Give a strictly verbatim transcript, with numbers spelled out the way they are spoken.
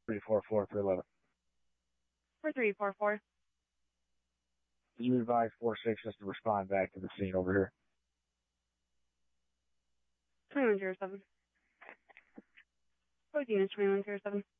three four four three eleven. four three four four. You advise four six just to respond back to the scene over here. twenty-one zero seven. Coding is twenty-one zero seven.